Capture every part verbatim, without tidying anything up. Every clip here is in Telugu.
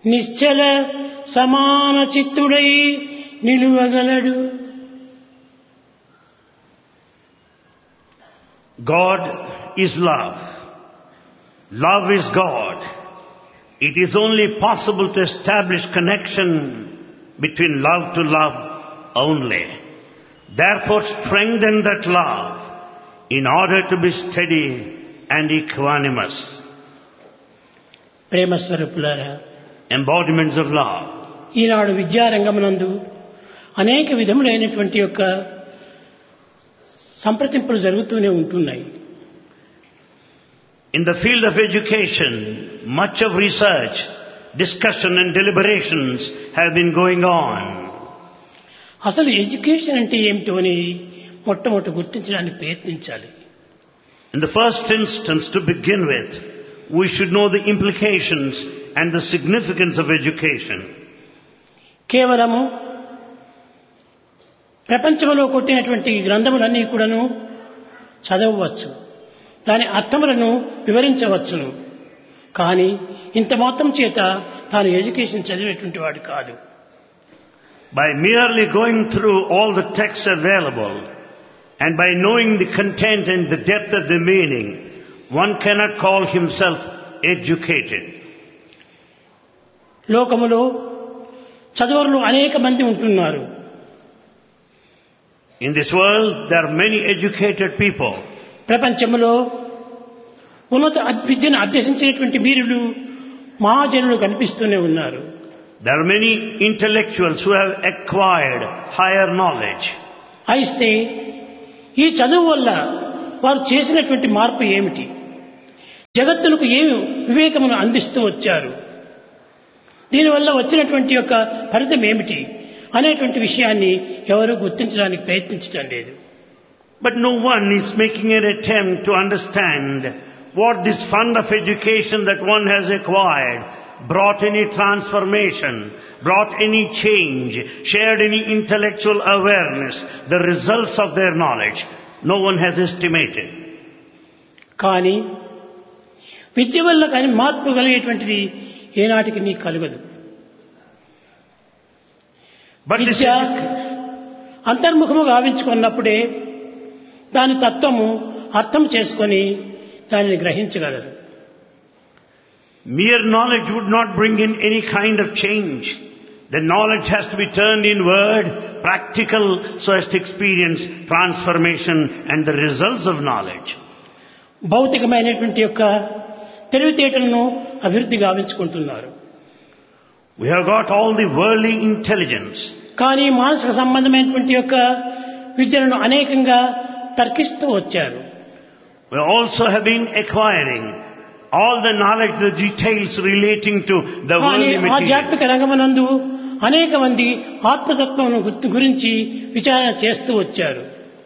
నిశ్చల సమాన చిత్తుడై నిలువగలడు. God is love. Love is God. It is only possible to establish connection between love to love only. Therefore strengthen that love in order to be steady and equanimous. ప్రేమ స్వరూపులారా, Embodiments of love. ఈనాడు విద్యారంగమునందు అనేక విధములైనటువంటి యొక్క సంప్రదింపులు జరుగుతూనే ఉంటున్నాయి. In the field of education, much of research, discussion and deliberations have been going on. అసలు ఎడ్యుకేషన్ అంటే ఏమిటో అని మొట్టమొదటి గుర్తించడానికి ప్రయత్నించాలి. In the first instance, to begin with, we should know the implications and the significance of education. కేవలము ప్రపంచంలో కొట్టినటువంటి గ్రంథములన్నీ కూడాను చదవవచ్చు, దాని అర్థములను వివరించవచ్చును. కానీ ఇంత మాత్రం చేత తాను ఎడ్యుకేషన్ చదివేటువంటి వాడు కాదు. By merely going through all the texts available and by knowing the content and the depth of the meaning, one cannot call himself educated. లోకములో చదువులు అనేక మంది ఉంటున్నారు. In this world, there are many educated people. ప్రపంచంలో ఉన్నత విద్యను అభ్యసించినటువంటి వీరులు మహాజనులు కనిపిస్తూనే ఉన్నారు. There are many intellectuals who have acquired higher knowledge. అయితే ఈ చదువు వల్ల వారు చేసినటువంటి మార్పు ఏమిటి, జగత్తులకు ఏమి వివేకమును అందిస్తూ వచ్చారు, దీనివల్ల వచ్చినటువంటి యొక్క ఫలితం ఏమిటి అనేటువంటి విషయాన్ని ఎవరూ గుర్తించడానికి ప్రయత్నించడం లేదు. But no one is making an attempt to understand what this fund of education that one has acquired brought any transformation, brought any change, shared any intellectual awareness, the results of their knowledge. No one has estimated. కానీ విద్య వల్ల కానీ మార్పు కలిగేటువంటిది ఏనాటికి నీకు కలగదు. విద్య అంతర్ముఖము గావించుకున్నప్పుడే దాని తత్వము అర్థం చేసుకొని దానిని గ్రహించగలరు. Mere knowledge would not bring in any kind of change. The knowledge has to be turned inward, practical, so as to experience transformation and the results of knowledge. భౌతికమైనటువంటి యొక్క తెలివితేటలను అభివృద్ధి గావించుకుంటున్నారు. We have got all the worldly intelligence. కానీ మానసిక సంబంధమైనటువంటి యొక్క విద్యలను అనేకంగా తర్కిస్తూ వచ్చారు. We also have been acquiring all the knowledge, the details relating to the worldly material. ఆధ్యాత్మిక రంగమనందు అనేక మంది ఆత్మతత్వం గురించి విచారణ చేస్తూ వచ్చారు.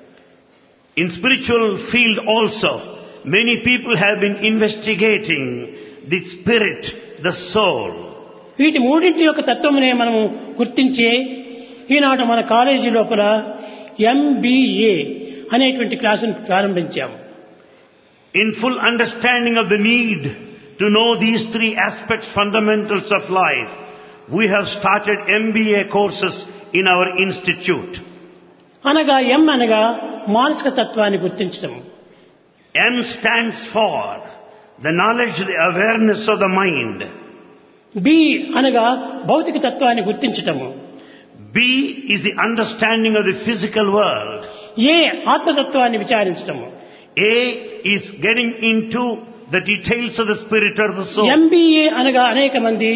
In spiritual field also, many people have been investigating the spirit, the soul. వీటి మూడింటి యొక్క తత్వమునే మనము గుర్తించే ఈనాడు మన కాలేజీ లోపల ఎంబీఏ అనేటువంటి క్లాసును ప్రారంభించాము. In full understanding of the need to know these three aspects, fundamentals of life, we have started M B A courses in our institute. అనగా ఎం అనగా మానసిక తత్వాన్ని గుర్తించడం. M stands for the knowledge, the awareness of the mind. B అనగా భౌతిక తత్వాన్ని గుర్తించటము. B is the understanding of the physical world. ఏ ఆత్మతత్వాన్ని విచారించటము. A is getting into the details of the spirit or the soul. MBA అనగా అనేక మంది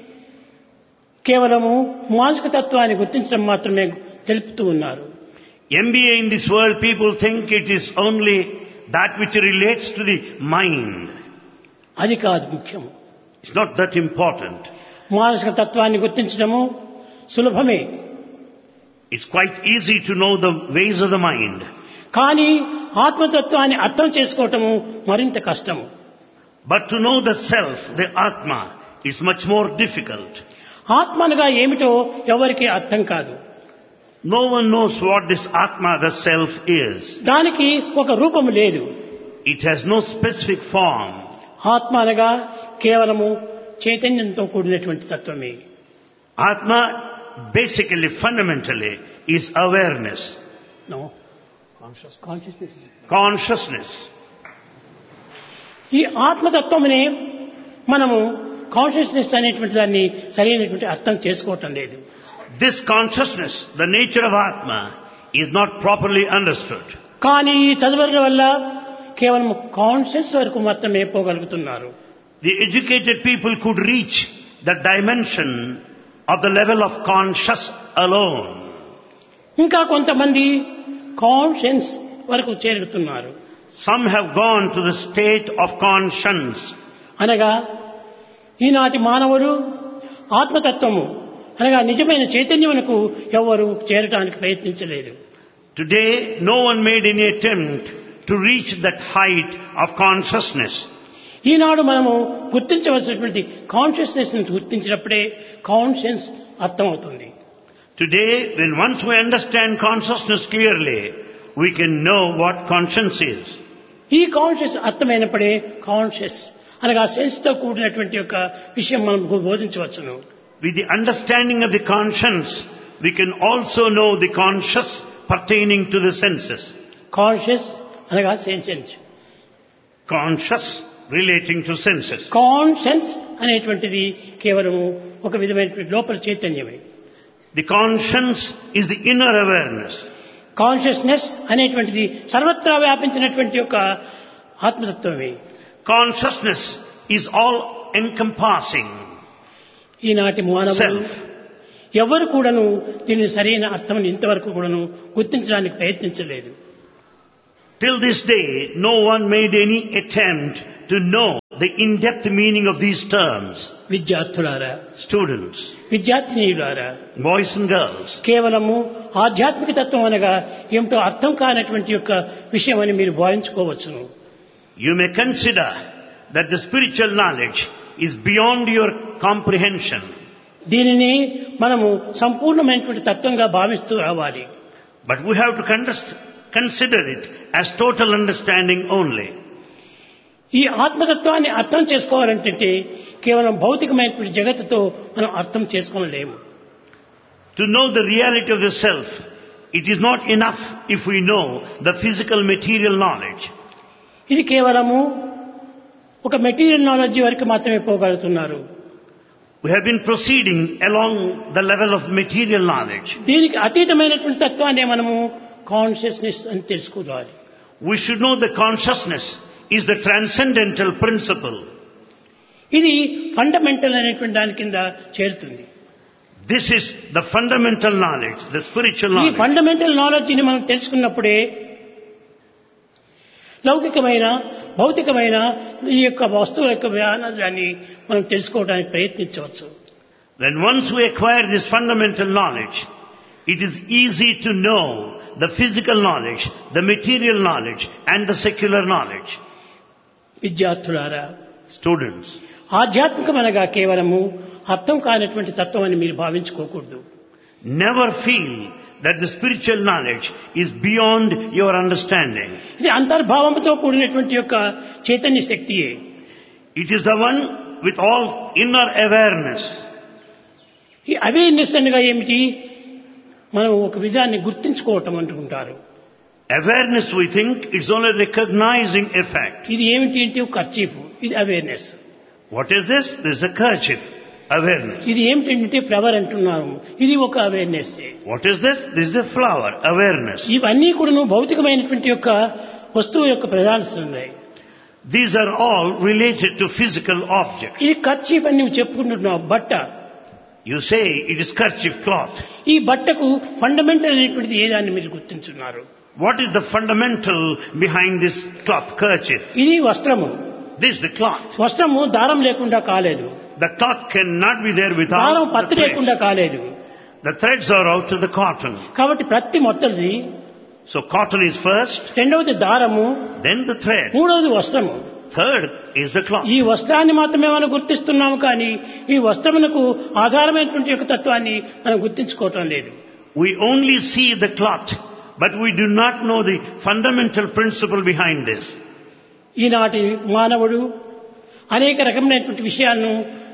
కేవలము మానసిక తత్వాన్ని గుర్తించడం మాత్రమే తెలుపుతూ ఉన్నారు. M B A in this world, people think it is only that which relates to the mind. అది కాదు ముఖ్యం. It's not that important. మానసిక తత్వాన్ని గుర్తించడము సులభమే. It's quite easy to know the ways of the mind. కానీ ఆత్మతత్వాన్ని అర్థం చేసుకోవటము మరింత కష్టము. But to know the self, the Atma, is much more difficult. ఆత్మ అనగా ఏమిటో ఎవరికీ అర్థం కాదు. No one knows what this Atma, the self, is. దానికి ఒక రూపము లేదు. It has no specific form. ఆత్మ అనగా కేవలము చైతన్యంతో కూడినటువంటి తత్వమే. Atma basically, fundamentally, is awareness. No. Consciousness. Consciousness. ఈ ఆత్మతత్వమునే మనము కాన్షియస్నెస్ అనేటువంటి దాన్ని సరైనటువంటి అర్థం చేసుకోవటం లేదు. This consciousness, the nature of Atma, is not properly understood. కానీ ఈ చదువుల వల్ల కేవలం కాన్షియస్ వరకు మాత్రమే పోగలుగుతున్నారు. The educated people could reach the dimension of the level of conscious alone. ఇంకా కొంతమంది కాన్షియన్స్ వరకు చేరుతున్నారు. Some have gone to the state of conscience. అనగా ఈనాటి మానవుడు ఆత్మతత్వము అనగా నిజమైన చైతన్యమునకు ఎవరు చేరడానికి ప్రయత్నించలేదు. Today, no one made any attempt to reach that height of consciousness. ఈనాడు మనము గుర్తించవలసినటువంటి కాన్షియస్నెస్ ని గుర్తించినప్పుడే కాన్షియన్స్ అర్థమవుతుంది. Today, when once we understand consciousness clearly, we can know what conscience is. ఈ కాన్షియస్ అర్థమైనప్పుడే కాన్షియస్ అనగా సెన్స్ తో కూడినటువంటి ఒక విషయం మనం బోధించవచ్చును. With the understanding of the conscience, we can also know the conscious pertaining to the senses. Conscious అనగా sense, Conscious relating to senses. Conscience అనేటువంటిది కేవలం ఒక విధమైనటువంటి లోపల చైతన్యమే. The conscience is the inner awareness. Consciousness అనేటువంటిది సర్వత్రా వ్యాపించినటువంటి ఒక ఆత్మతత్వమే. Consciousness is all encompassing. ఈనాటి మానవుడు Self. ఎవరు కూడాను దీని సరైన అర్థం ఇంతవరకు కూడాను గుర్తించడానికి ప్రయత్నించలేదు. Till this day, no one made any attempt to know the in-depth meaning of these terms. విద్యార్థులారా, Students, విద్యార్థినీయులారా, boys and girls, కేవలము ఆధ్యాత్మిక తత్వం అనగా ఏమిటో అర్థం కానటువంటి యొక్క విషయం అని మీరు భావించుకోవచ్చును. you may consider that the spiritual knowledge is beyond your comprehension. దీనిని మనము సంపూర్ణమైనటువంటి తత్వంగా భావిస్తూ రావాలి. But we have to con- consider it as total understanding only. ఈ ఆత్మతత్వాన్ని అర్థం చేసుకోవాలంటే కేవలం భౌతికమైనటువంటి జగత్తుతో మనం అర్థం చేసుకోలేము. To know the reality of the self, it is not enough if we know the physical material knowledge. ఇది కేవలము ఒక మెటీరియల్ నాలెడ్జ్ వరకు మాత్రమే పోగలుగుతున్నారు. We have been proceeding along the level of material knowledge. దీనికి అతీతమైనటువంటి తత్వాన్ని మనము కాన్షియస్నెస్ అని తెలుసుకోవాలి. We should know the consciousness is the transcendental principle. ఇది ఫండమెంటల్ అనేటువంటి దాని కింద చేరుతుంది. This is the fundamental knowledge, the spiritual ఈ knowledge. ఫండమెంటల్ నాలెడ్జిని మనం తెలుసుకున్నప్పుడే లౌకికమైన భౌతికమైన ఈ యొక్క వస్తువుల యొక్క వ్యానాన్ని మనం తెలుసుకోవడానికి ప్రయత్నించవచ్చు. Then once we acquire this fundamental knowledge, it is easy to know the physical knowledge, the material knowledge and the secular knowledge. విద్యార్థులారా, Students, ఆధ్యాత్మికమనగా కేవలము అర్థం కానటువంటి తత్వం అని మీరు భావించుకోకూడదు. never feel that the spiritual knowledge is beyond your understanding. ఇది అంతర్భావంతో కూడినటువంటి యొక్క Chaitanya శక్తియే. It is the one with all inner awareness. ఈ అవేర్నెస్ అనగా ఏమిటి? మనం ఒక విధాన్ని గుర్తించుకోవటం అనుకుంటారు. Awareness, we think, is only recognizing a fact. ఇది ఏమిటి అంటే ఒక కర్చీఫ్, ఇది awareness. What is this? This is a kerchief. Awareness. ఇది ఏమిటంటే ఫ్లవర్ అంటున్నాము, ఇది ఒక awareness. What is this? This is a flower. Awareness. ఇవన్నీ కూడా భౌతికమైనటువంటి యొక్క వస్తువు యొక్క ప్రధానస్తున్నాయి. These are all related to physical objects. ఇది కర్చీఫ్ అని నువ్వు చెప్పుకుంటున్నావు, బట్ట. You say it is kerchief cloth. ఈ బట్టకు ఫండమెంటల్ అనేటువంటిది ఏదాన్ని మీరు గుర్తించున్నారు? What is the fundamental behind this cloth, kerchief? ఇది వస్త్రము. This is the cloth. వస్త్రము దారం లేకుండా కాలేదు. The cloth cannot be there దారం without the పత్తి లేకుండా threads. కాలేదు. The threads are out of the cotton. కాబట్టి ప్రతి మొత్తది, So cotton is first, రెండవది దారము, then the thread. మూడవది వస్త్రము. Third is the cloth. ఈ వస్త్రాన్ని మాత్రమే మనం గుర్తిస్తున్నాము, కానీ ఈ వస్త్రమునకు ఆధారమైనటువంటి యొక్క తత్వాన్ని మనం గుర్తించుకోవటం లేదు. We only see the cloth, but we do not know the fundamental principle behind this. ఈనాటి మానవుడు అనేక రకమైనటువంటి విషయాలను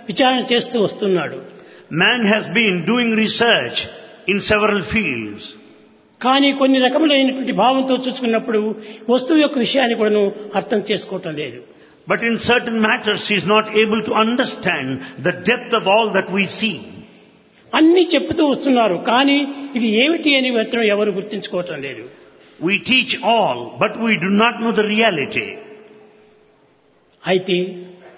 విచారణ చేస్తూ వస్తున్నాడు. Man has been doing research in several fields. కానీ కొన్ని రకములైనటువంటి భావంతో చూసుకున్నప్పుడు వస్తువు యొక్క విషయాన్ని కూడాను అర్థం చేసుకోవటం లేదు. But in certain matters he is not able to understand the depth of all that we see. అన్ని చెప్తూ వస్తున్నారు, కానీ ఇది ఏమిటి అని మాత్రం ఎవరు గుర్తించుకోవటం లేదు. We teach all, but we do not know the reality. అయితే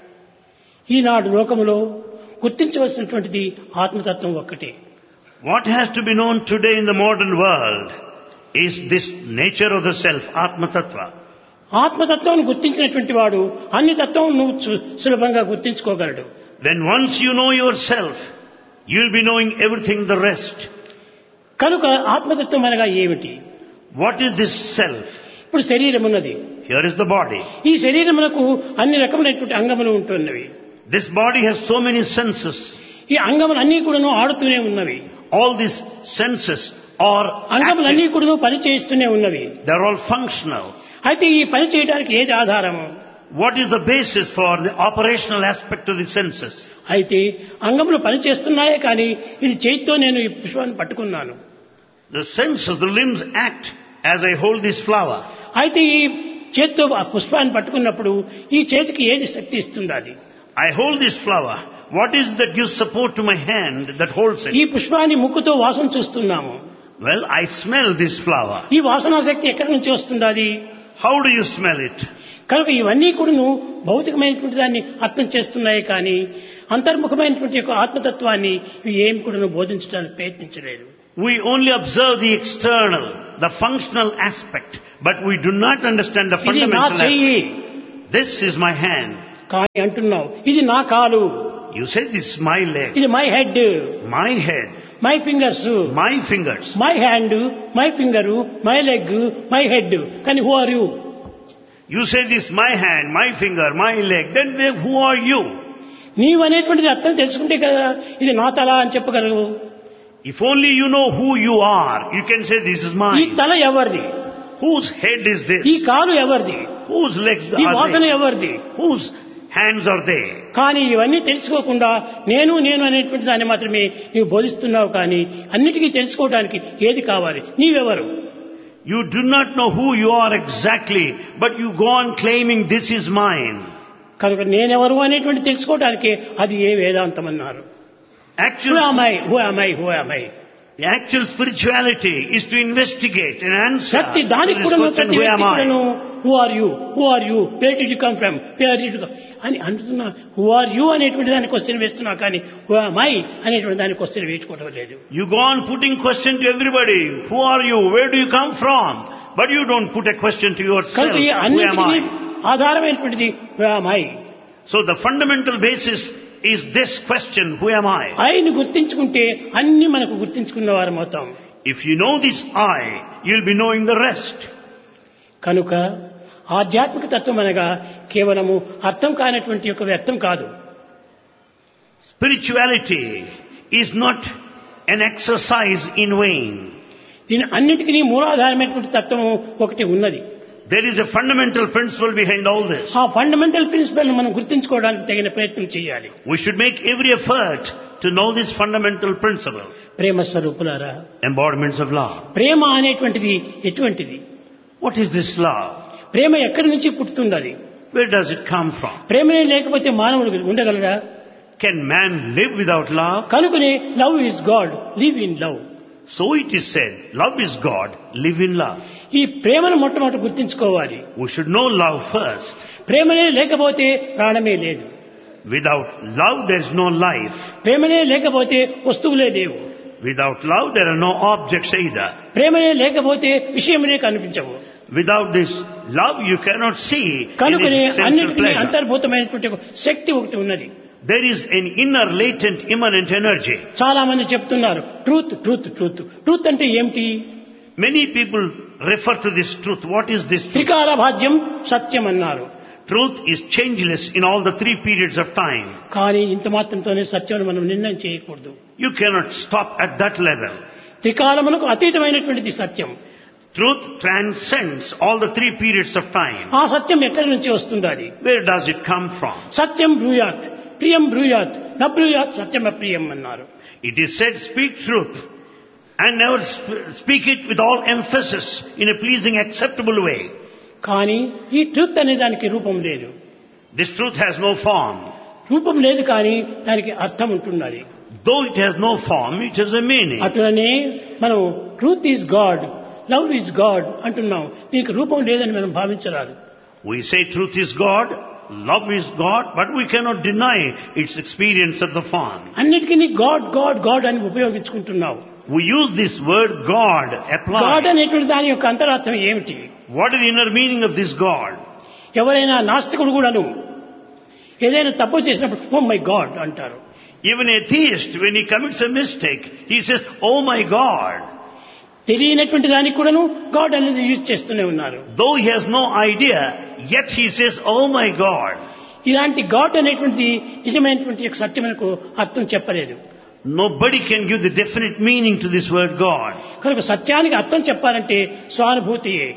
ఈనాడు లోకములో గుర్తించవలసినటువంటిది ఆత్మతత్వం ఒక్కటే. What has to be known today in the modern world is this nature of the self, Atma Tattva. ఆత్మతత్వాన్ని గుర్తించినటువంటి వాడు అన్ని తత్వం నువ్వు సు- సులభంగా గుర్తించుకోగలడు. When once you know yourself, you will be knowing everything the rest. కనుక ఆత్మతత్వం అనగా ఏమిటి? What is this self? ఇప్పుడు శరీరం ఉన్నది. Here is the body. ఈ శరీరమునకు అన్ని రకములైనటువంటి అంగములు ఉంటున్నవి. This body has so many senses. ఈ అంగములు అన్ని కూడాను ఆడుతూనే ఉన్నవి. All these senses are అంగములన్నీ active. కూడాను పని చేస్తూనే ఉన్నవి. They are all functional. అయితే ఈ పని చేయడానికి ఏది ఆధారము? What is the basis for the operational aspect of the senses? అయితే అంగములు పని చేస్తున్నాయే కానీ ఇది చేతితో నేను ఈ పుష్పాన్ని పట్టుకున్నాను. The senses, the limbs act as I hold this flower. అయితే ఈ చేతితో ఆ పుష్పాన్ని పట్టుకున్నప్పుడు ఈ చేతికి ఏది శక్తి ఇస్తుంది? అది I hold this flower. What is that gives support to my hand that holds ఈ it? పుష్పాన్ని ముక్కుతో వాసన చూస్తున్నాము. Well, I smell this flower. ఈ వాసనా శక్తి ఎక్కడి నుంచి వస్తుంది? అది How do you smell it? కనుక ఇవన్నీ కూడాను భౌతికమైనటువంటి దాన్ని అర్థం చేస్తున్నాయి, కానీ అంతర్ముఖమైనటువంటి యొక్క ఆత్మతత్వాన్ని ఇవి ఏం కూడాను బోధించడానికి ప్రయత్నించలేదు. We only observe the external, the functional aspect, but we do not understand the ఇది నా fundamental చెయ్యి aspect. This is my hand. కానీ అంటున్నావు, ఇది నా కాలు, You say this is my leg, ఇది my head, my head, my fingers, my fingers. My hand, my finger, my leg, my head. కానీ who are you? You say this my hand, my finger, my leg. Then they, who are you? నీవు అనేటువంటిది అర్థం తెలుసుకుంటే కదా ఇది నా తల అని చెప్పగలవు. If only you know who you are, you can say this is ఈ mine. తల ఎవరిది? Whose head is this? ఈ కాలు ఎవరిది? Whose legs ఈ are వాసన they? ఎవరిది? Whose hands are they? కానీ ఇవన్నీ తెలుసుకోకుండా నేను నేను అనేటువంటి దాన్ని మాత్రమే నీవు బోధిస్తున్నావు. కానీ అన్నిటికీ తెలుసుకోవడానికి ఏది కావాలి? నీవెవరు? You do not know who you are exactly, but you go on claiming this is mine. కనుక నేనెవరు అనేటువంటి తెలుసుకోవడానికి అది ఏ వేదాంతం అన్నారు. Who Actual, am I? Who am I? Who am I? the actual spirituality is to investigate and answer ప్రతి to దానికి this కూడా question, ప్రతి who వ్యక్తి am కూడాను I? Who are you, who are you, where did you come from, where did you అని అంటున్నా. హూ ఆర్ యూ అనేటువంటి దానికి క్వశ్చన్ వేస్తున్నా, కానీ హూ ఆమ్ ఐ అనేటువంటి దానికి క్వశ్చన్ వేసుకోవడం లేదు. You go on putting question to everybody. Who are you? Where do you come from? But you don't put a question to yourself. కనుక ఈ Who am అన్నిటికీ I? ఆధారమైనటువంటిది who am I. So the fundamental basis is this question, who am I? ఐని గుర్తించుకుంటే అన్ని మనకు గుర్తించుకున్న వారు మొత్తం. If you know this I, you'll be knowing the rest. కనుక ఆధ్యాత్మిక తత్వం అనగా కేవలము అర్థం కానటువంటి యొక్క వ్యర్థం కాదు. Spirituality is not an exercise in vain. దీని అన్నిటికీ మూలాధారమైనటువంటి తత్వము ఒకటి ఉన్నది. There is a fundamental principle behind all this. ఆ ఫండమెంటల్ ప్రిన్సిపల్ మనం గుర్తించుకోవడానికి తగిన ప్రయత్నం చేయాలి. We should make every effort to know this fundamental principle. ప్రేమ స్వరూపులారా, Embodiments of love. ప్రేమ అనేటువంటిది ఎటువంటిది? What is this love? ప్రేమ ఎక్కడి నుంచి పుట్టుతున్నది? Where does it come from? ప్రేమనే లేకపోతే మానవుడు ఉండగలరా? Can man live without love? కనుకనే love is God, live in love. So it is said, love is God, live in love. ఈ ప్రేమను మొట్టమొదటి గుర్తించుకోవాలి. We should know love first. ప్రేమనే లేకపోతే ప్రాణమే లేదు. Without love there is no life. ప్రేమనే లేకపోతే వస్తువులే లేవు. Without love there are no objects either. ప్రేమనే లేకపోతే విషయములే కనిపించవు. Without this love you cannot see కనుకనే any sensual అన్నిటికీ pleasure. అంతర్భూతమైనటువంటి ఒక శక్తి ఒకటి ఉన్నది. There is an inner latent immanent energy. చాలా మంది చెప్తున్నారు ట్రూత్ ట్రూత్ ట్రూత్ ట్రూత్ అంటే ఏమిటి? Many people refer to this truth. What is this truth? త్రికాల భాజ్యం సత్యం అన్నారు. Truth is changeless in all the three periods of time. కానీ ఇంత మాత్రంతోనే సత్యం మనం నిర్ణయం చేయకూడదు. You cannot stop at that level. త్రికాలమునకు అతీతమైనటువంటిది Satyam. Truth transcends all the three periods of time. ఆ సత్యం ఎక్కడి నుంచి వస్తుంది? అది Where does it come from? సత్యం బ్రూయాత్, ప్రియం బ్రూయాత్ న బ్రూయాత్ సత్యమ ప్రియం అన్నారు. It is said, speak truth and never sp- speak it with all emphasis in a pleasing, acceptable way. కానీ ఈ ట్రూత్ అనే దానికి రూపం లేదు. This truth has no form. రూపం లేదు కానీ దానికి అర్థం ఉంటున్నది. Though it has no form, it has a meaning. అట్లనే మనం truth is God, love is God అంటున్నాం. దీనికి రూపం లేదని మనం భావించరాదు. We say truth is God, love is God, but we cannot deny its experience of the form. అన్నిటికీ గాడ్ గాడ్ గాడ్ అని ఉపయోగించుకుంటున్నావు. We use this word God applied. God అనేటువంటి దాని యొక్క అంతరార్థం ఏమిటి? What is the inner meaning of this God? ఎవరైనా నాస్తికుడు కూడాను ఏదైనా తప్పు చేసినప్పుడు ఓ మై గాడ్ అంటారు. Even a theist, when he commits a mistake, he says, oh my God. తెలియనటువంటి దానికి కూడాను గాడ్ అనేది యూజ్ చేస్తూనే ఉన్నారు. Though he has no idea, yet he says, oh my God. ఇలాంటి గాడ్ అనేటువంటి నిజమైనటువంటి యొక్క సత్యమునకు అర్థం చెప్పలేదు. Nobody can give the definite meaning to this word God. కనుక సత్యానికి అర్థం చెప్పాలంటే స్వానుభూతియే.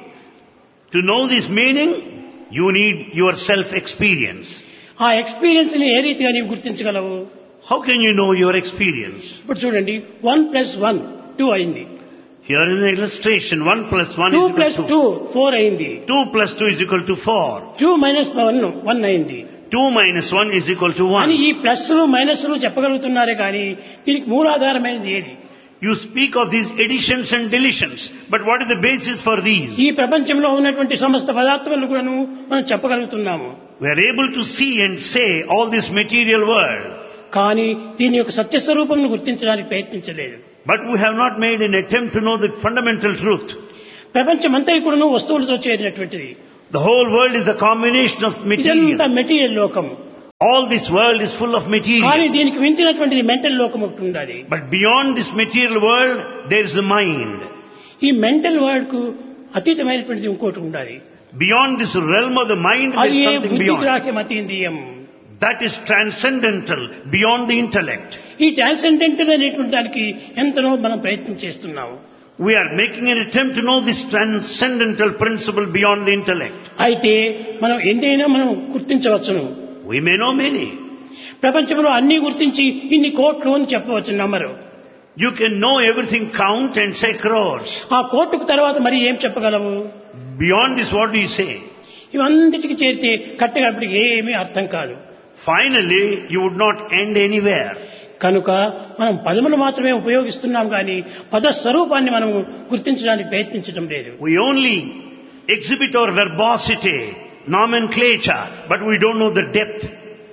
To know this meaning, you need your self-experience. ఆ ఎక్స్పీరియన్స్ ని ఏ రీతిగా నీవు గుర్తించగలవు? How can you know your experience? ఇప్పుడు చూడండి, వన్ ప్లస్ వన్ టూ అయింది. Here is an illustration. one plus one two is equal plus to two four అయింది. two plus two is equal to four. Two minus one one అయింది. two minus one is equal to అని one. ఈ ప్లస్లు మైనస్లు చెప్పగలుగుతున్నారే కానీ దీనికి మూలాధారమైనది ఏది? You speak of these additions and deletions, but what is the basis for these? ఈ ప్రపంచంలో ఉన్నటువంటి సమస్త పదార్థాలను కూడాను మనం చెప్పగలుగుతున్నాము. We are able to see and say all this material world, కానీ దీని యొక్క సత్యస్వరూపంను గుర్తించడానికి ప్రయత్నించలేదు. but we have not made an attempt to know the fundamental truth. ప్రపంచమంతా కూడాను వస్తువులతో చేరినటువంటిది. The whole world is a combination of ఇదంతా material. మెటీరియల్ లోకం. All this world is full of కానీ material. దీనికి మించినటువంటిది మెంటల్ లోకం ఒకటి ఉండాలి. But beyond this material world, there is a mind. ఈ మెంటల్ వరల్డ్ కు అతీతమైనటువంటిది ఇంకోటి ఉండాలి. Beyond this realm of the mind, there అది is ఏ something బుద్ధి beyond. గ్రాహ్యం అతీంద్రియం. That is transcendental, beyond the intellect. ఈ ట్రాన్సెండెంటల్ అనేటువంటి దానికి ఎంతనో మనం ప్రయత్నం చేస్తున్నాము. We are making an attempt to know this transcendental principle beyond the intellect. అయితే మనం ఎంతైనా మనం గుర్తించవచ్చును. We may know many. ప్రపంచంలో అన్ని గుర్తించి ఇన్ని కోట్లు అని చెప్పవచ్చు నమ్మరు. You can know everything, count and say crores. ఆ కోర్టుకు తర్వాత మరి ఏం చెప్పగలవు? Beyond this, what do you say? ఇవన్నిటికి చేరితే కట్టగడిపటికి ఏమీ అర్థం కాదు. Finally, you would not end anywhere. కనుక మనం పదములు మాత్రమే ఉపయోగిస్తున్నాం కానీ పద స్వరూపాన్ని మనం గుర్తించడానికి ప్రయత్నించడం లేదు. We only exhibit our verbosity, nomenclature, but we don't know the depth.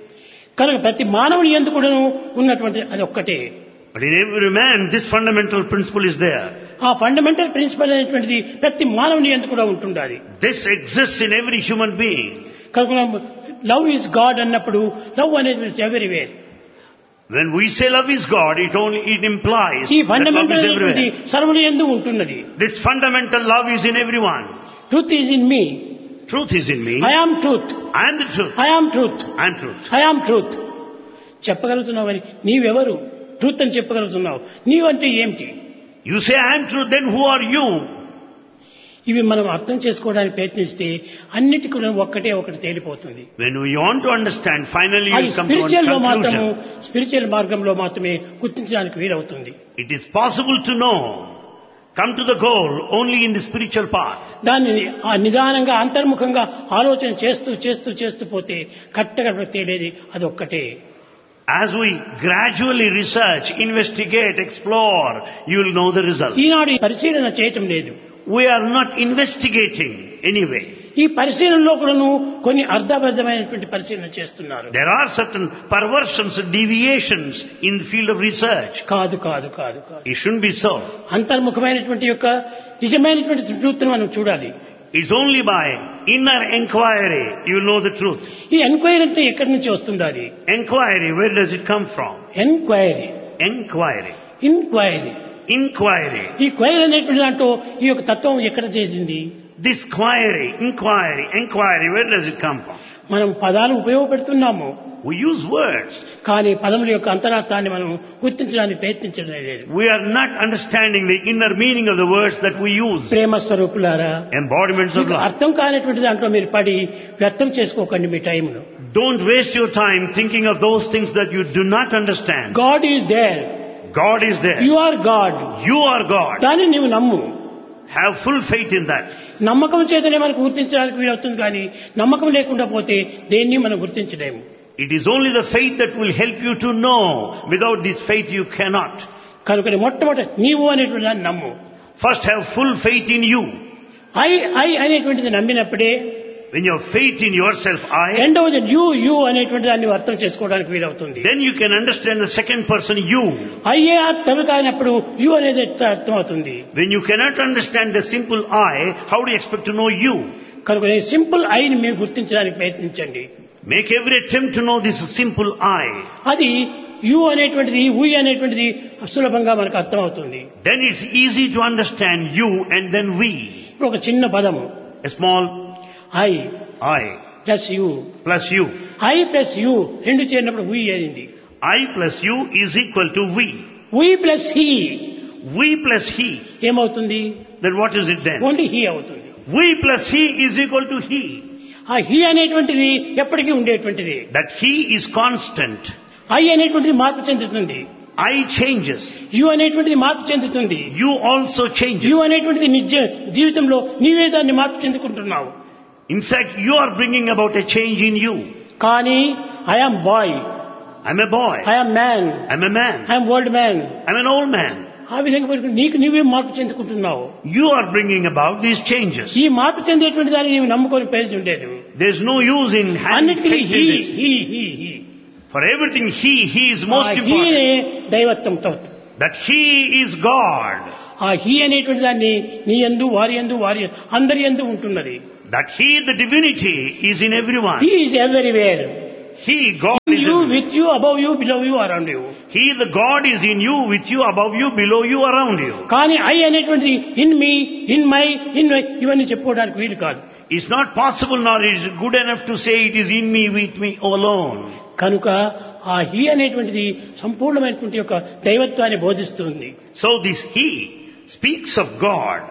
కనుక ప్రతి మానవుని యందు కూడాను ఉన్నటువంటి అది ఒక్కటే. But in every man, this fundamental principle is there. ఆ ఫండమెంటల్ ప్రిన్సిపల్ అనేటువంటిది ప్రతి మానవుని యందు కూడా ఉంటుండాలి. This exists in every human being. కనుక లవ్ ఈజ్ గాడ్ అన్నప్పుడు లవ్ అనేది everywhere. When we say love is God, it only it implies ఈ that love ఫండమెంటల్ is అనేటువంటి everywhere. సర్వుని యందు ఉంటున్నది. This fundamental love is in everyone. Truth is in me. Truth is in me. I am truth. I am the truth. I am truth. I am truth. I am truth చెప్పగలుగుతున్నావు అని నీవెవరు? ట్రూత్ అని చెప్పగలుగుతున్నావు. నీవంటే ఏమిటి? You say I am truth, then who are you? ఇవి మనం అర్థం చేసుకోవడానికి ప్రయత్నిస్తే అన్నిటికీ ఒక్కటే ఒకటి తేలిపోతుంది. When we want to understand, finally అది you come to స్పిరిచువల్ లో one మాత్రము conclusion. స్పిరిచువల్ మార్గంలో మాత్రమే గుర్తించడానికి వీలవుతుంది. It is possible to know, come to the goal only in the spiritual path. దాన్ని ఆ నిదానంగా అంతర్ముఖంగా ఆలోచన చేస్తూ చేస్తూ చేస్తూ పోతే కట్టగా తేలేది అది ఒక్కటే. As we gradually research, investigate, explore, you will know the result. ఈనాడు పరిశీలన చేయటం లేదు. We are not investigating anyway. ఈ పరిశీలనలో కూడాను కొన్ని అర్థబద్ధమైనటువంటి పరిశీలన చేస్తున్నారు. There are certain perversions and deviations in the field of research. కాదు కాదు కాదు కాదు It shouldn't be so. అంతర్ముఖమైనటువంటి యొక్క నిజమైనటువంటి ట్రూత్ను మనం చూడాలి. It's only by inner enquiry you will know the truth. ఈ ఎంక్వైరీ అంటే ఎక్కడి నుంచి వస్తుండాలి? Enquiry, where does it come from? Enquiry Enquiry. Inquiry Inquiry. ఈ క్వైరీ అనేటువంటి దాంట్లో ఈ యొక్క తత్వం ఎక్కడ చేసింది? This query, inquiry, enquiry, where does it come from? మనం పదాలు ఉపయోగపెడుతున్నాము. We use words. కానీ పదముల యొక్క అంతరార్థాన్ని మనం గుర్తించడానికి ప్రయత్నించడం లేదు. We are not understanding the inner meaning of the words that we use. ప్రేమ స్వరూపులారా, Embodiments of మీకు love. అర్థం కానటువంటి దాంట్లో మీరు పడి వ్యర్థం చేసుకోకండి మీ టైంను. Don't waste your time thinking of those things that you do not understand. God is there. God is there. You are God. You are God. దాన్ని నీవు నమ్ము. Have full faith in that. నమ్మకం చేతనే మనకు గుర్తించడానికి వీలవుతుంది, కానీ నమ్మకం లేకుండా పోతే దేన్ని మనం గుర్తించలేము. It is only the faith that will help you to know. Without this faith you cannot. కనుక మొట్టమొదటి నీవు అనేటువంటి దాన్ని నమ్ము. First have full faith in you. I I అనేటువంటిది నమ్మినప్పుడే When you have faith in yourself, I, రెండవది యు యు అనేటువంటి దాన్ని అర్థం చేసుకోవడానికి వీలవుతుంది. then you can understand the second person, you. అయ్యే అర్థం కానప్పుడు యు అనేది అర్థం అవుతుంది. When you cannot understand the simple I, how do you expect to know you? కనుక సింపుల్ ఐని మీరు గుర్తించడానికి ప్రయత్నించండి. Make every attempt to know this simple I. అది యు అనేటువంటిది ఉయ్ అనేటువంటిది సులభంగా మనకు అర్థం అవుతుంది. Then it's easy to understand you and then we. ఇప్పుడు ఒక చిన్న పదము A small I I plus you. plus you. I plus you రెండు చేరినప్పుడు ఉయ్ అయింది. I plus you is equal to we. We plus he We plus he. ఏమవుతుంది? Then what is it then? Only he అవుతుంది. We plus he is equal to he. ఆ హీ అనేటువంటిది ఎప్పటికీ ఉండేటువంటిది. That he is constant. I అనేటువంటిది మార్పు చెందుతుంది. I changes. యు అనేటువంటిది మార్పు చెందుతుంది. You also changes. యు అనేటువంటిది నిజ జీవితంలో నీవే దాన్ని మార్పు చెందుకుంటున్నావు. In fact, you are bringing about a change in you. కానీ I am bye, I'm a boy. I am man, I'm a man. I am old man. I'm an old man. ఆ విధంగా పెట్టుకుని నీకు నీవే మార్పు చెందుకుంటున్నావు. You are bringing about these changes. ఈ మార్పు చెందేటువంటి దాన్ని నీవు నమ్ముకొని పేరు ఉండేది. There's no use in having అన్నిటికీ faith he in this. He he he For everything, he, he is most హీనే important. దైవత్వంతో. That he is God. ఆ హీ అనేటువంటి దాన్ని నీ యందు వారి యందు వారి అందరి యందు ఉంటున్నది. That he, the divinity, is in everyone. He is everywhere. He, God, is you in with you, above you, below you, around you. He, the God, is in you, with you, above you, below you, around you. కానీ ఐ అనేటువంటిది in me, in my, in my ఇవన్నీ చెప్పుకోవడానికి వీలు కాదు. It's not possible nor is it good enough to say it is in me, with me alone. కనుక ఆ హీ అనేటువంటిది సంపూర్ణమైనటువంటి యొక్క దైవత్వాన్ని బోధిస్తుంది. So this he speaks of God.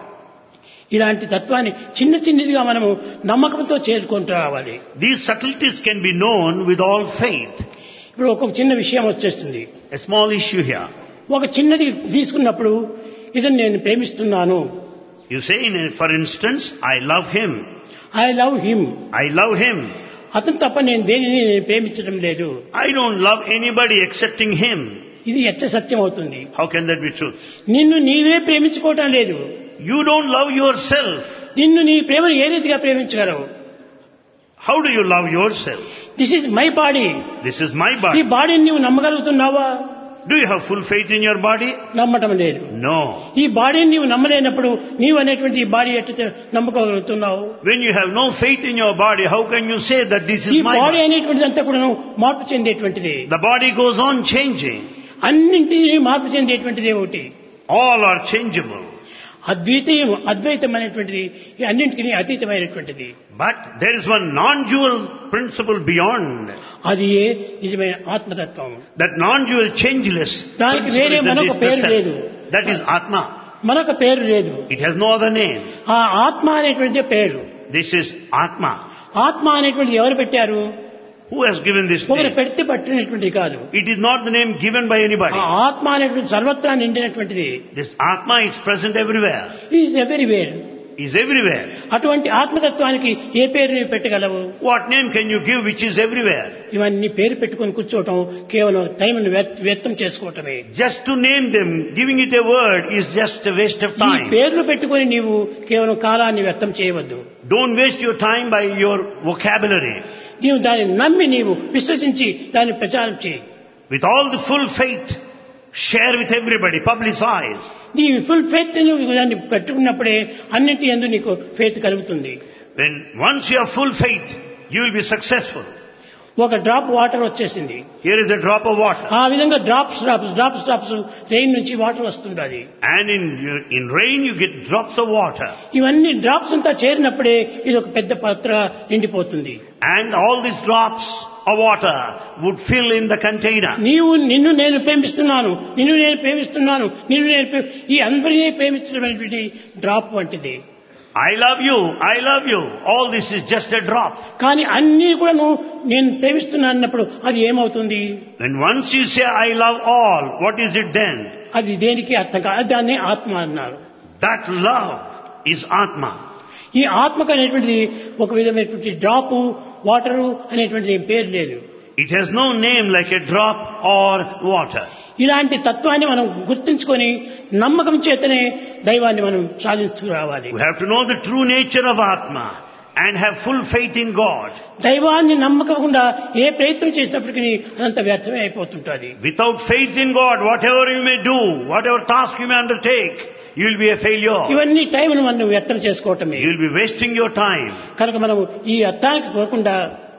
ఇలాంటి తత్వాన్ని చిన్న చిన్నదిగా మనము నమ్మకంతో చేరుకుంటూ రావాలి. These subtleties can be known with all faith. ఇప్పుడు ఒక చిన్న విషయం వచ్చేస్తుంది. A small issue here. ఒక చిన్నది తీసుకున్నప్పుడు ఇదని నేను ప్రేమిస్తున్నాను. You say, in a- for instance, I love him. I love him. I love him. అతను తప్ప నేను దేనిని నేను ప్రేమించడం లేదు. I don't love anybody excepting him. ఇది ఎచ్చ సత్యం అవుతుంది. How can that be true? నిన్ను నీవే ప్రేమించుకోవటం లేదు. You don't love yourself. నిన్ను నీ ప్రేమను ఏ రీతిగా ప్రేమించగలవు? How do you love yourself? This is my body. This is my ఈ body. బాడీని నువ్వు నమ్మగలుగుతున్నావా? Do you have full faith in your body? నమ్మటం లేదు. No. ఈ బాడీని నీవు నమ్మలేనప్పుడు నీవు అనేటువంటి ఈ బాడీ ఎట్లా నమ్మగలుగుతున్నావు? When you have no faith in your body, how can you say that this ఈ is my బాడీ body? అనేటువంటిది అంతా కూడా మార్పు చెందేటువంటిది. The body goes on changing. అన్నింటినీ మార్పు చెందేటువంటిది ఒకటి. All are changeable. అద్వితీయం అద్వైతం అనేటువంటిది ఈ అన్నింటికి అతీతమైనటువంటిది. But there is one non-dual principle beyond. అది ఏ నిజమైన ఆత్మతత్వం. That non-dual changeless దానికి principle వేరే is that మరొక is the పేరు self. లేదు. That is Atma. మరొక పేరు లేదు. It has no other name. ఆ ఆత్మ అనేటువంటి పేరు. This is Atma. ఆత్మ అనేటువంటి ఎవరు పెట్టారు? Who has given this ఒకరు name? పెడితే పట్టినటువంటిది కాదు. It is not the name given by anybody. ఆ ఆత్మ అనేటువంటి సర్వత్రా నిండినటువంటిది. This Atma is present everywhere. Is everywhere. Is everywhere. అటువంటి ఆత్మతత్వానికి ఏ పేరు నీవు పెట్టగలవు? What name can you give which is everywhere? ఇవన్నీ పేరు పెట్టుకొని కూర్చోవటం కేవలం టైంను వ్యర్థం చేసుకోవటమే. Just to name them, giving it a word is just a waste of ఈ time. పేర్లు పెట్టుకొని నీవు కేవలం కాలాన్ని వ్యర్థం చేయవద్దు. Don't waste your time by your vocabulary. నీవు దాన్ని నమ్మి నీవు విశ్వసించి దాన్ని ప్రచారం చేయి. With all the full faith, share with everybody, publicize. నీ ఫుల్ ఫెయిత్ నువ్వు దాన్ని పెట్టుకున్నప్పుడే అన్నింటి యందు నీకు ఫెయిత్ కలుగుతుంది. When once you have full faith, you will be successful. ఒక డ్రాప్ వాటర్ వచ్చేసింది. Here is a drop of water. ఆ విధంగా drops drops drops drops rain నుంచి water వస్తుండాలి. And in in rain you get drops of water. ఇవన్నీ డ్రాప్స్ అంతా చేరినప్పుడే ఇది ఒక పెద్ద పాత్ర నిండిపోతుంది. And all these drops of water would fill in the container. నీవు నిన్ను నేను ప్రేమిస్తున్నాను, నిన్ను నేను ప్రేమిస్తున్నాను, నిన్ను నేను ప్రే- ఈ అందరినీ ప్రేమించడం డ్రాప్ వంటిది. I love you, I love you. All this is just a drop. కానీ అన్నీ కూడా నువ్వు నేను ప్రేమిస్తున్నాను అన్నప్పుడు అది ఏమవుతుంది? When once you say I love all, what is it then? అది దేనికి అర్థం కాదు. దాన్ని ఆత్మ అన్నారు. That love is Atma. ఈ ఆత్మకు అనేటువంటిది ఒక విధమైనటువంటి డ్రాపు వాటరు అనేటువంటి పేరు లేదు. It has no name like a drop or water. ఇలాంటి తత్వాన్ని మనం గుర్తించుకొని నమ్మకం చేతనే దైవాన్ని మనం సాధించుకురావాలి. We have to know the true nature of Atma and have full faith in God. దైవాన్ని నమ్మకుండా ఏ ప్రయత్నం చేసినప్పటికీ అదంత వ్యర్థమే అయిపోతుంటుంది. Without faith in God, whatever you may do, whatever task you may undertake, you will be a failure. ఇవన్నీ టైంను మనం వ్యర్థం చేసుకోవటమే. You will be wasting your time. కనుక మనం ఈ అర్థానికి పోకుండా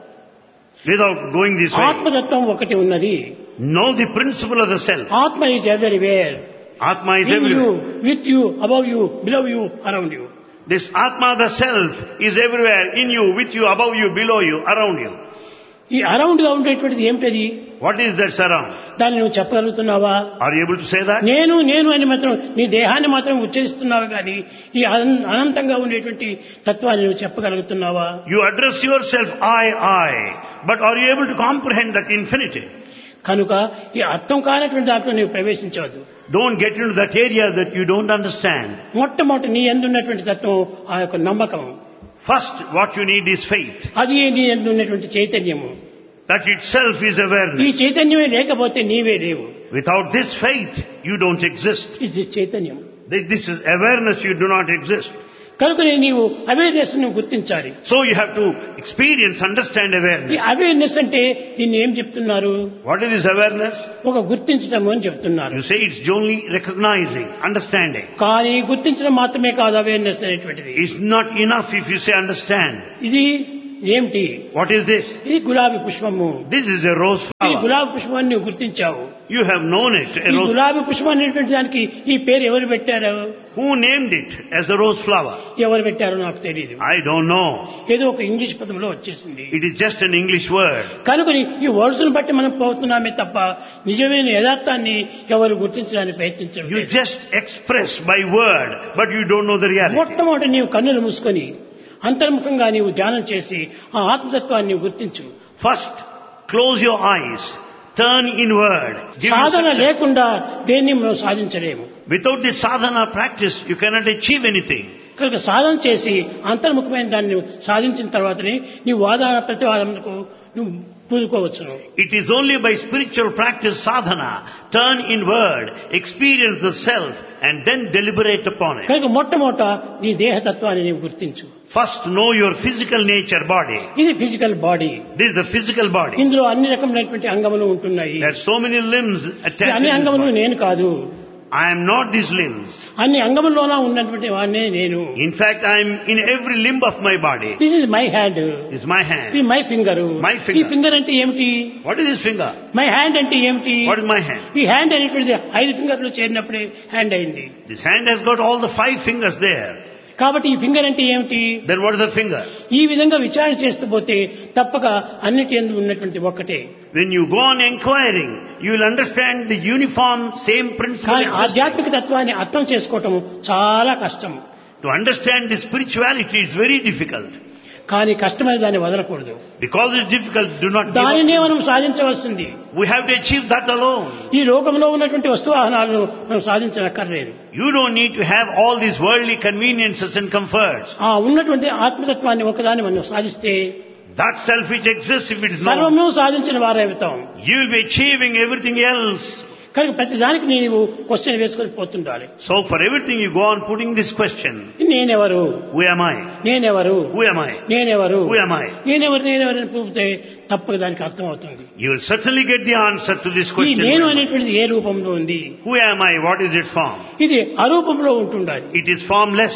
without going this way. ఆత్మతత్వం ఒకటి ఉన్నది. Know the principle of the self. ఆత్మ is everywhere. Atma is in everywhere. you, with you, above you, below you, around you. This Atma, the self, is everywhere, in you, with you, above you, below you, around you. ఈ అరౌండ్ గా ఉండేటువంటిది ఏమిటది? What is that surround? దాన్ని నువ్వు చెప్పగలుగుతున్నావా? Are you able to say that? నేను నేను అని మాత్రం నీ దేహాన్ని మాత్రం ఉచ్చరిస్తున్నావు కానీ ఈ అనంతంగా ఉండేటువంటి తత్వాన్ని నువ్వు చెప్పగలుగుతున్నావా? You address yourself I, I, but are you able to comprehend that infinity? కనుక ఈ అర్థం కానటువంటి దాంట్లో నీవు ప్రవేశించవద్దు. Don't get into that area that you don't understand. మొట్టమొదటి నీ యందు ఉన్నటువంటి తత్వం ఆ యొక్క నమ్మకం. First, what you need is faith. అది నీ యందు ఉన్నటువంటి చైతన్యము. That itself is ఈ awareness. చైతన్యమే లేకపోతే నీవే లేవు. Without this faith, you don't exist. ఇది చైతన్యం. This is awareness, you do not exist. కనుకనే నీవు అవేర్నెస్ ను గుర్తించాలి. So you have to experience, understand ఈ awareness. అవేర్నెస్ అంటే దీన్ని ఏం చెప్తున్నారు? What is this awareness? ఒక గుర్తించడం అని చెప్తున్నారు. You say it's only recognizing, understanding. కానీ గుర్తించడం మాత్రమే కాదు అవేర్నెస్ అనేటువంటిది. It's not enough if you say understand. ఇది ఏమిటి? What is this? ఇది గులాబీ పుష్పము. This is a rose ఈ flower. గులాబీ పుష్పాన్ని నువ్వు గుర్తించావు. You have known it, a ఈ rose. గులాబీ పుష్పం అనేటువంటి దానికి ఈ పేరు ఎవరు పెట్టారు? Who named it as a rose flower? ఎవరు పెట్టారో నాకు తెలియదు. I don't know. ఏదో ఒక ఇంగ్లీష్ పదంలో వచ్చేసింది. It is just an English word. కనుకని ఈ వర్డ్స్ ను బట్టి మనం పోతున్నామే తప్ప నిజమైన యథార్థాన్ని ఎవరు గుర్తించడానికి You ప్రయత్నించలేదు. just express by word, but you don't know the reality. మొట్టమొదటి నీవు కన్నులు మూసుకొని అంతర్ముఖంగా నీవు ధ్యానం చేసి ఆ ఆత్మతత్వాన్ని నీవు గుర్తించు. First, close your eyes, turn inward. Give you Sadhana success. లేకుండా దేన్ని మనం సాధించలేము. Without this sadhana practice, you cannot achieve anything. కనుక సాధన చేసి అంతర్ముఖమైన దాన్ని నువ్వు సాధించిన తర్వాతనే నీ వాదన ప్రతివాదనకు నువ్వు పూనుకోవచ్చును. It is only by spiritual practice sadhana, turn inward, experience the self, and then deliberate upon it. కనుక మొట్టమొదట నీ దేహతత్వాన్ని నీవు గుర్తించు. First, know your physical nature, body. ఇది physical body. This is the physical body. ఇందులో అన్ని రకములైనటువంటి అంగములు ఉంటున్నాయి. There are so many limbs ఈ attached అన్ని to this అంగములు body. నేను కాదు. I am not these limbs. అన్ని అంగముల్లోనా ఉన్నటువంటి వాడినే నేను. In fact, I am in every limb of my body. This is my hand. This is my hand. ఇది మై ఫింగర్. My finger. ఈ ఫింగర్ అంటే ఏమిటి? What is this finger? My hand అంటే ఏమిటి? What is my hand? ఈ హ్యాండ్ అనేటువంటిది ఐదు ఫింగర్లు చేరినప్పుడే హ్యాండ్ అయింది. This hand has got all the five fingers there. కాబట్టి ఈ ఫింగర్ అంటే ఏమిటి? Then what is the finger? ఈ విధంగా విచారణ చేస్తూ పోతే తప్పక అన్నిటి యందు ఉన్నటువంటి ఒక్కటే. When you go on inquiring, you will understand the uniform same principle. కానీ exists. ఆధ్యాత్మిక తత్వాన్ని అర్థం చేసుకోవటం చాలా కష్టం. To understand the spirituality is very difficult. కానీ కష్టమైన దాన్ని వదలకూడదు. Because it's difficult, do not give దానినే up. మనం సాధించవలసింది. We have to achieve that alone. ఈ లోకంలో ఉన్నటువంటి వస్తువాహనాలను మనం సాధించనక్కర్లేదు. You don't need to have all these worldly conveniences and comforts. ఆ ఉన్నటువంటి ఆత్మతత్వాన్ని ఒకదాన్ని మనం సాధిస్తే That self which exists, if it is known, సర్వము సాధించిన వారైతాం. you will be achieving everything else. కనుక ప్రతి దానికి నీవు క్వశ్చన్ వేసుకొని పోతుండాలి. So for everything you go on putting this question. నేనెవరు? Who am I? నేనెవరు? Who am I? నేనెవరు? Who am I? నేనెవరు నేనెవరు అని పూపితే తప్పక దానికి అర్థం అవుతుంది. You will certainly get the answer to this ఈ question. నేను అనేటువంటిది ఏ రూపంలో ఉంది? Who am I? What is it form? ఇది అరూపంలో ఉంటుండాలి. It is formless.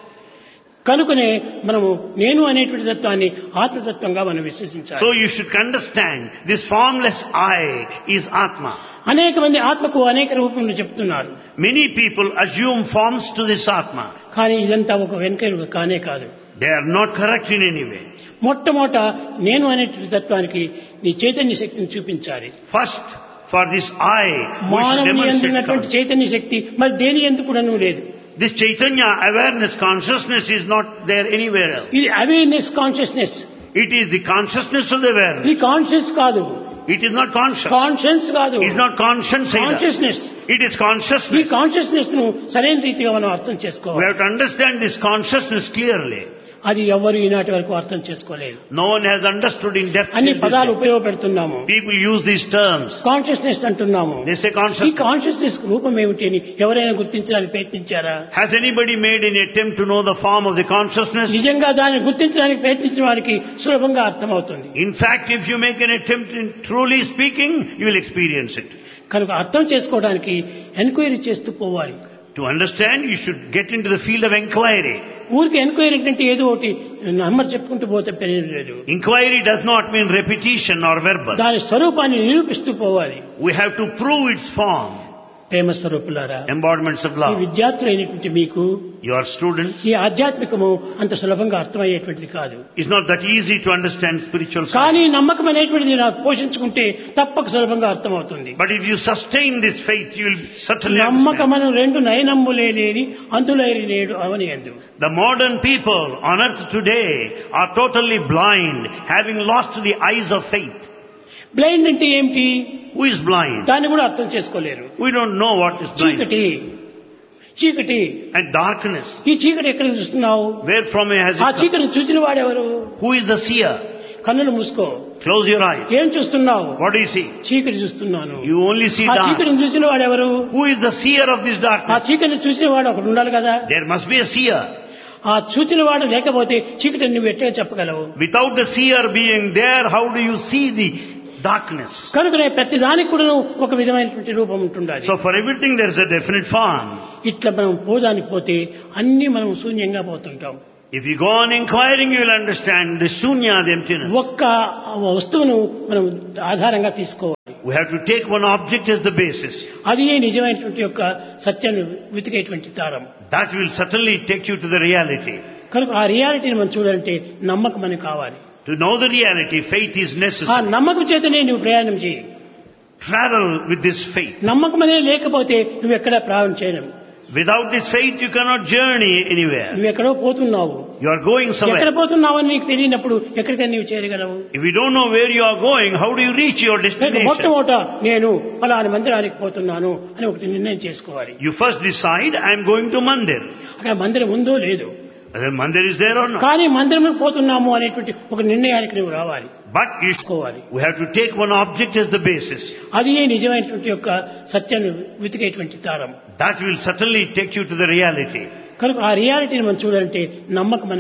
కనుకనే మనము నేను అనేటువంటి తత్వాన్ని ఆత్మతత్వంగా మనం విశ్వసించాలి. So you should understand this formless I is Atma. అనేక మంది ఆత్మకు అనేక రూపంలో చెప్తున్నారు. Many people assume forms to this Atma. కానీ ఇదంతా ఒక వెనుక కానే కాదు. They are not correct in any way. మొట్టమొదట నేను అనేటువంటి తత్వానికి నీ చైతన్య శక్తిని చూపించాలి. First, for this I, we should మానవుని demonstrate ఎందున్నటువంటి God. చైతన్య శక్తి మరి దేని ఎందుకు కూడా లేదు. This Chaitanya awareness consciousness is not there anywhere else. ఇది awareness consciousness. It is the consciousness of the awareness. ఇది కాన్షియస్ కాదు. It is not conscious. Conscience కాదు. It is not conscience either. Consciousness. It is ఈ consciousness. కాన్షియస్నెస్ ను సరైన రీతిగా మనం అర్థం We చేసుకోవాలి. have to understand this consciousness clearly. అది ఎవరు ఈనాటి వరకు అర్థం చేసుకోలేదు. No one has understood in depth. అన్ని this పదాలు day. ఉపయోగపెడుతున్నాము. People use these terms. Consciousness అంటున్నాము. They say ఈ consciousness. కాన్షియస్నెస్ రూపం ఏమిటి అని ఎవరైనా గుర్తించడానికి ప్రయత్నించారా? Has anybody made any attempt to know the form of the consciousness? నిజంగా దాన్ని గుర్తించడానికి ప్రయత్నించిన వారికి సులభంగా అర్థమవుతుంది. In fact, if you make an attempt in truly speaking, you will experience it. కనుక అర్థం చేసుకోవడానికి ఎంక్వైరీ చేస్తూ పోవాలి. To understand, you should get into the field of inquiry. ఊరికి ఎంక్వైరీ అంటే ఏదో ఒకటి నంబర్ చెప్పుకుంటూ పోతే పెరిగి లేదు. Inquiry does not mean repetition or verbal. దాని స్వరూపాన్ని నిరూపిస్తూ పోవాలి. We have to prove its form. ప్రేమ స్వరూపులారా, Embodiments of ఈ love. విద్యార్థులైనటువంటి మీకు Your students, ఈ ఆధ్యాత్మికము అంత సులభంగా అర్థమయ్యేటువంటిది కాదు. it's not that easy to understand spiritual కానీ science. నమ్మకం అనేటువంటిది నాకు పోషించుకుంటే తప్పక సులభంగా అర్థమవుతుంది. But if you sustain this faith, you will certainly understand. నమ్మకమను రెండు నయనమ్ములే లేని అందులైరి నేడు అవని అందు. The modern people on earth today are totally blind, having lost the eyes of faith. Blind అంటే ఏమిటి? Who is blind? దాన్ని కూడా అర్థం చేసుకోలేరు. We don't know what is blind. చీకటి చీకటి And darkness. ఈ చీకటి ఎక్కడ చూస్తున్నావు? Where from has it ఆ come? చీకటిని చూసిన వాడెవరు? Who is the seer? కన్నులు మూసుకో. Close your eyes. ఏం చూస్తున్నావు? What do you see? చీకటి చూస్తున్నాను. You only see ఆ dark. చీకటిని చూసిన వాడెవరు? Who is the seer of this ఆ darkness? చీకటిని చూసిన వాడు ఒకడు ఉండాలి కదా. There must be a seer. ఆ చూచిన వాడు లేకపోతే చీకటిని నువ్వు ఎట్లా చెప్పగలవు? Without the seer being there, how do you see the darkness? కనుకనే ప్రతి దానికి కూడా ఒక విధమైనటువంటి రూపం ఉంటుండాలి. So for everything there is a definite form. ఇట్లా మనం పోదానికి పోతే అన్ని మనం శూన్యంగా పోతుంటాం. If you go on inquiring, you will understand the shunya, the emptiness. ఒక్క వస్తువును మనం ఆధారంగా తీసుకోవాలి. We have to take one object as the basis. అది నిజమైనటువంటి యొక్క సత్యాన్ని వెతికేటువంటి దారం. That will certainly take you to the reality. కనుక ఆ రియాలిటీని మనం చూడాలంటే నమ్మకం అని కావాలి. To know the reality, faith is ఆ necessary. నమ్మకం చేతనే నువ్వు ప్రయాణం చేయి. Travel with this faith. నమ్మకం అనేది లేకపోతే నువ్వు ఎక్కడ ప్రయాణం చేయలేవు. Without this faith, you cannot journey anywhere. నువ్వు ఎక్కడో పోతున్నావు. You are going ఎక్కడ somewhere. పోతున్నావు అని నీకు తెలియనప్పుడు ఎక్కడికైనా నీవు చేరగలవు. If you don't know where you are going, how do you reach your కనుక destination? మొట్టమొదట నేను ఫలాని మందిరానికి పోతున్నాను అని ఒకటి నిర్ణయం చేసుకోవాలి. You first decide, I am going to Mandir. అక్కడ మందిరం ఉందో లేదు, Whether Mandir is there or not. కానీ మందిరం పోతున్నాము అనేటువంటి ఒక నిర్ణయానికి నువ్వు రావాలి. But you, తీసుకోవాలి. we have to take one object as the basis. అది నిజమైనటువంటి యొక్క సత్యాన్ని వెతికేటువంటి దారం. That will certainly take you to the reality. కనుక ఆ రియాలిటీని మనం చూడాలంటే నమ్మకం